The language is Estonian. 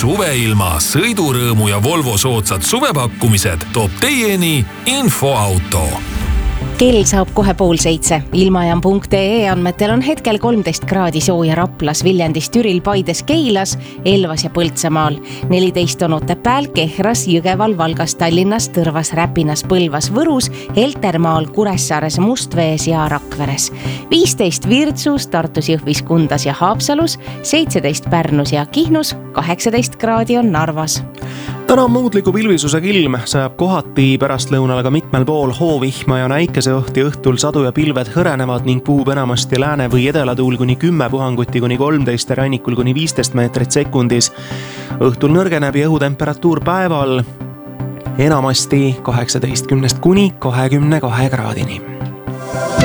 Suveilma, sõidurõõmu ja Volvo soodsad suvepakkumised toob teieni Infoauto. Kell saab kohe 6:30. Ilmajaam.ee andmetel on hetkel 13 kraadi sooja Raplas, Viljandis, Türil, Paides, Keilas, Elvas ja Põltsamaal. 14 on Otepääl, Kehras, Jõgeval, Valgas, Tallinnas, Tõrvas, Räpinas, Põlvas, Võrus, Heltermaal, Kuressaares, Mustvees ja Rakveres. 15 Virtsus, Tartus, Jõhvis, Kundas ja Haapsalus, 17 Pärnus ja Kihnus, 18 kraadi on Narvas. Täna on muudliku pilvisusega ilm, sajab kohati pärastlõunal aga mitmel pool hoovihma ja näikeseõht ja õhtul sadu ja pilved hõrenevad ning puhub enamasti lääne- või edelatuul kuni 10 puhanguti kuni 13 ja rannikul kuni 15 meetrit sekundis. Õhtul nõrgeneb ja õhutemperatuur päeval enamasti 18 kuni 22 kraadini.